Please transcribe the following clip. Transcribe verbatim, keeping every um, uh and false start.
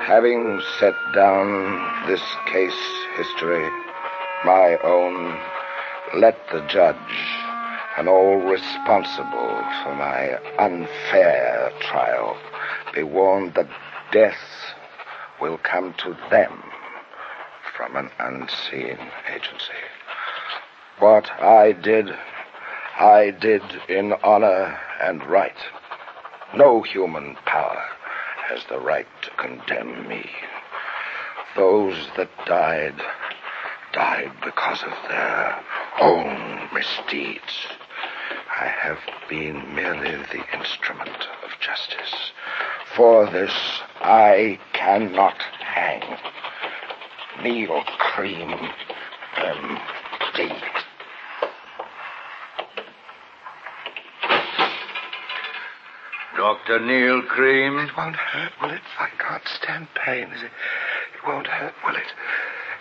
Having set down this case history, my own, let the judge and all responsible for my unfair trial be warned that death will come to them from an unseen agency. What I did, I did in honor and right. No human power has the right to condemn me. Those that died, died because of their own misdeeds. I have been merely the instrument of justice. For this, I cannot hang. Neil Cream, M D Doctor Neil Cream? It won't hurt, will it? I can't stand pain. It, it won't hurt, will it?